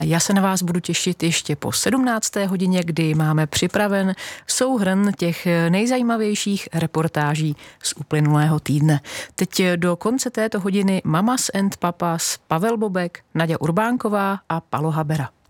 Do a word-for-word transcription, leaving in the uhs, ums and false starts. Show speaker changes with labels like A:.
A: Já se na vás budu těšit ještě po sedmnácté hodině, kdy máme připraven souhrn těch nejzajímavějších reportáží z uplynulého týdne. Teď do konce této hodiny Mamas and Papas, Pavel Bobek, Naďa Urbánková a Palo Habera.